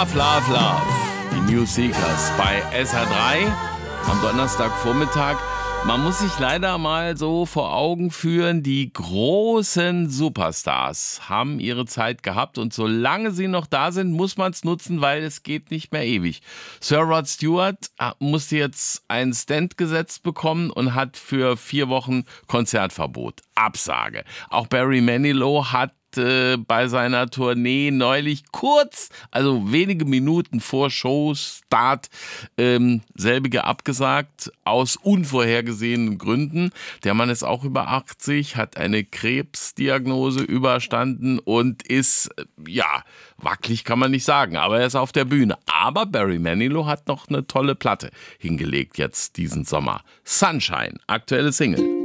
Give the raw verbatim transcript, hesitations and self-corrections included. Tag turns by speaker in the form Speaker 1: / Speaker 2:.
Speaker 1: Love, Love, Love. Die New Seekers bei S R drei am Donnerstagvormittag. Man muss sich leider mal so vor Augen führen, die großen Superstars haben ihre Zeit gehabt und solange sie noch da sind, muss man es nutzen, weil es geht nicht mehr ewig. Sir Rod Stewart musste jetzt einen Stand gesetzt bekommen und hat für vier Wochen Konzertverbot. Absage. Auch Barry Manilow hat bei seiner Tournee neulich kurz, also wenige Minuten vor Showstart, ähm, selbige abgesagt, aus unvorhergesehenen Gründen. Der Mann ist auch über achtzig, hat eine Krebsdiagnose überstanden und ist, ja, wackelig kann man nicht sagen, aber er ist auf der Bühne. Aber Barry Manilow hat noch eine tolle Platte hingelegt jetzt diesen Sommer. Sunshine, aktuelle Single.